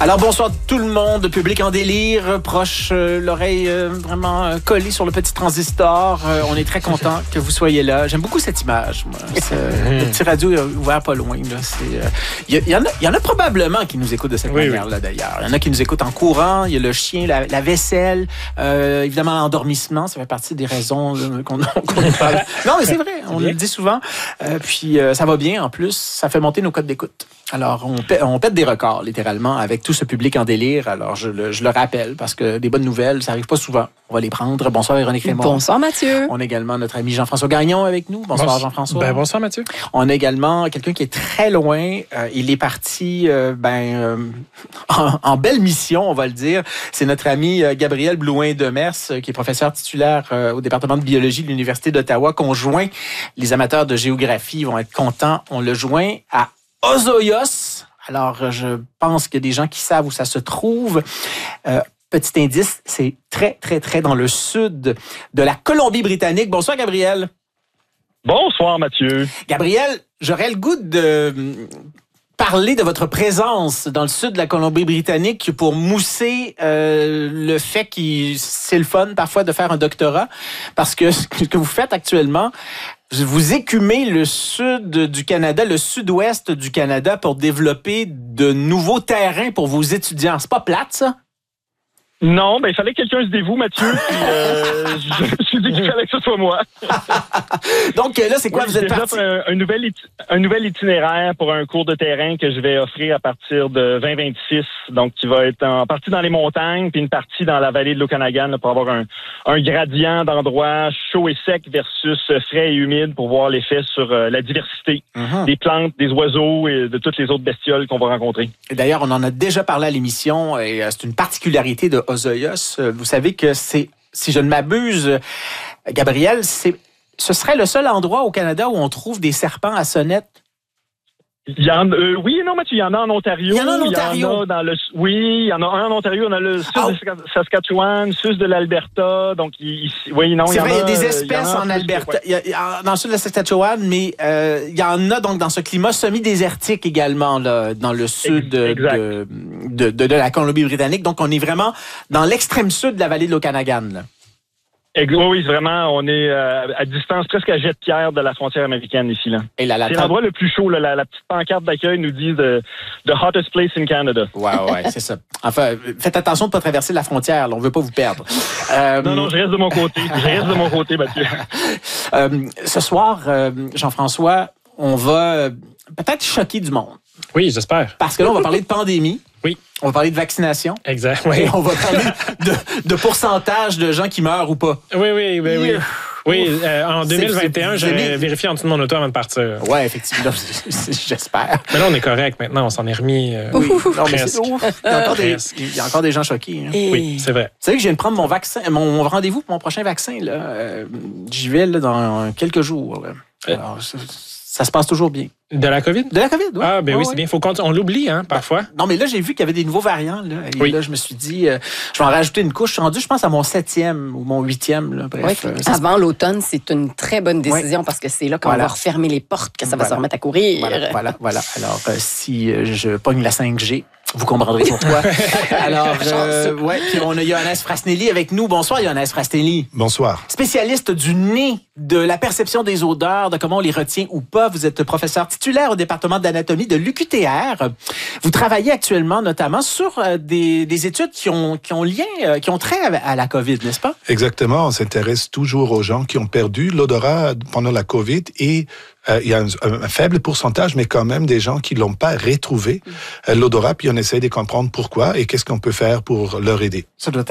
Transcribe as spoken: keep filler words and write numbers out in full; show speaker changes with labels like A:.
A: Alors bonsoir tout le monde, public en délire, proche, euh, l'oreille euh, vraiment euh, collée sur le petit transistor. Euh, on est très content que vous soyez là. J'aime beaucoup cette image. Moi. Le petit radio est ouvert pas loin. Il euh, y, y, y en a probablement qui nous écoutent de cette oui, manière-là oui. d'ailleurs. Il y en a qui nous écoutent en courant. Il y a le chien, la, la vaisselle, euh, évidemment l'endormissement. Ça fait partie des raisons là, qu'on, qu'on parle. Non mais c'est vrai, on le dit souvent. Euh, puis euh, ça va bien en plus. Ça fait monter nos codes d'écoute. Alors, on pète, on pète des records, littéralement, avec tout ce public en délire. Alors, je le, je le rappelle, parce que des bonnes nouvelles, ça n'arrive pas souvent. On va les prendre. Bonsoir, Véronique Raymond.
B: Bonsoir, Mathieu.
A: On a également notre ami Jean-François Gagnon avec nous. Bonsoir, bonsoir Jean-François.
C: Ben, bonsoir, Mathieu.
A: On a également quelqu'un qui est très loin. Euh, il est parti, euh, ben, euh, en, en belle mission, on va le dire. C'est notre ami euh, Gabriel Blouin-Demers, euh, qui est professeur titulaire euh, au département de biologie de l'Université d'Ottawa, qu'on joint. Les amateurs de géographie vont être contents. On le joint à Osoyoos. Alors, je pense qu'il y a des gens qui savent où ça se trouve. Euh, petit indice, c'est très, très, très dans le sud de la Colombie-Britannique. Bonsoir, Gabriel.
D: Bonsoir, Mathieu.
A: Gabriel, j'aurais le goût de parler de votre présence dans le sud de la Colombie-Britannique pour mousser euh, le fait que c'est le fun parfois de faire un doctorat, parce que ce que vous faites actuellement, vous écumez le sud du Canada, le sud-ouest du Canada pour développer de nouveaux terrains pour vos étudiants. C'est pas plate, ça?
D: Non, ben il fallait que quelqu'un se dévoue, Mathieu. Puis, euh, je me suis dit qu'il fallait que ce soit moi.
A: Donc là, c'est quoi? Oui, vous êtes parti?
D: Un, un, nouvel it- un nouvel itinéraire pour un cours de terrain que je vais offrir à partir de vingt vingt-six. Donc, qui va être en partie dans les montagnes, puis une partie dans la vallée de l'Okanagan là, pour avoir un, un gradient d'endroits chaud et sec versus frais et humide pour voir l'effet sur euh, la diversité uh-huh. des plantes, des oiseaux et de toutes les autres bestioles qu'on va rencontrer.
A: Et d'ailleurs, on en a déjà parlé à l'émission et euh, c'est une particularité de Osoyoos. Vous savez que c'est, si je ne m'abuse, Gabriel, c'est, ce serait le seul endroit au Canada où on trouve des serpents à sonnette.
D: Il y en, euh, oui, non, Mathieu, il y en a en Ontario.
A: Il y en a en Ontario.
D: Il y en a dans le, oui, il y en a un en Ontario. On a le sud oh. de Saskatchewan, le sud de l'Alberta. Donc, il, il, oui, non,
A: c'est
D: il y
A: vrai,
D: en a,
A: il y a des espèces en, en Alberta, ouais. il y a, il y a, dans le sud de la Saskatchewan, mais euh, il y en a donc dans ce climat semi-désertique également là, dans le sud de, de, de, de, de la Colombie-Britannique. Donc, on est vraiment dans l'extrême sud de la vallée de l'Okanagan. Là.
D: Oui, vraiment, on est euh, à distance presque à jet de pierre de la frontière américaine ici. Là.
A: Et la, la
D: c'est l'endroit le plus chaud. Là, la, la petite pancarte d'accueil nous dit the, the hottest place in Canada.
A: Ouais, ouais, c'est ça. Enfin, faites attention de ne pas traverser la frontière. Là, on ne veut pas vous perdre.
D: Euh... Non, non, je reste de mon côté. Je reste de mon côté, Mathieu.
A: euh, ce soir, euh, Jean-François, on va euh, peut-être choquer du monde.
C: Oui, j'espère.
A: Parce que là, on va parler de pandémie.
C: Oui.
A: On va parler de vaccination.
C: Exact, oui.
A: Et on va parler de, de pourcentage de gens qui meurent ou pas.
C: Oui, oui, oui, oui. Oui, euh, en deux mille vingt et un, j'avais vérifié en dessous de mon auto avant de partir.
A: Oui, effectivement, j'espère.
C: Mais là, on est correct maintenant, on s'en est remis euh,
A: oui, non, mais
C: presque.
A: Ouf, il, y a encore des, il y a encore des gens choqués. Hein.
C: Oui, c'est vrai.
A: Vous savez que je viens de prendre mon vaccin, mon rendez-vous pour mon prochain vaccin. Là. Euh, j'y vais là, dans quelques jours. Là. Alors, ça, ça se passe toujours bien.
C: De la COVID?
A: De la COVID, oui.
C: Ah, ben
A: oh,
C: oui, c'est
A: oui.
C: bien. Faut qu'on on l'oublie, hein, parfois.
A: Ben, non, mais là, j'ai vu qu'il y avait des nouveaux variants. Là, et oui. là, je me suis dit, euh, je vais en rajouter une couche. Je suis rendu, je pense, à mon septième ou mon huitième. Là, bref,
B: oui,
A: euh,
B: avant l'automne, c'est une très bonne décision oui. parce que c'est là qu'on voilà. va refermer les portes, que ça
A: voilà.
B: va se remettre à courir.
A: Voilà, voilà. voilà. Alors, euh, si euh, je pogne la cinq G, vous comprendrez pourquoi. Alors, euh, ouais, puis on a Johannes Frasnelli avec nous. Bonsoir, Johannes Frasnelli.
E: Bonsoir.
A: Spécialiste du nez, de la perception des odeurs, de comment on les retient ou pas. Vous êtes professeur titulaire au département d'anatomie de l'U Q T R. Vous travaillez actuellement notamment sur euh, des, des études qui ont, qui ont lien, euh, qui ont trait à, à la COVID, n'est-ce pas?
E: Exactement. On s'intéresse toujours aux gens qui ont perdu l'odorat pendant la COVID et euh, il y a un, un faible pourcentage, mais quand même des gens qui l'ont pas retrouvé, euh, l'odorat, puis on essaie de comprendre pourquoi et qu'est-ce qu'on peut faire pour leur aider.
A: Ça doit